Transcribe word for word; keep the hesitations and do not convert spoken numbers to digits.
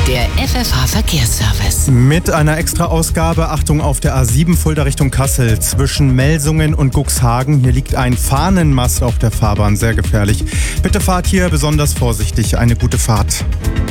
Der F F H-Verkehrsservice. Mit einer Extra-Ausgabe, Achtung auf der A sieben Fulda Richtung Kassel zwischen Melsungen und Cuxhagen. Hier liegt ein Fahnenmast auf der Fahrbahn, sehr gefährlich. Bitte fahrt hier besonders vorsichtig. Eine gute Fahrt.